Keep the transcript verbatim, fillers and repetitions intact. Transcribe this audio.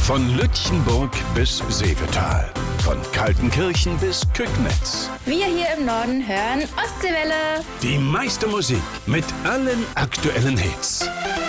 Von Lütchenburg bis Seevetal. Von Kaltenkirchen bis Kücknitz. Wir hier im Norden hören Ostseewelle. Die meiste Musik mit allen aktuellen Hits.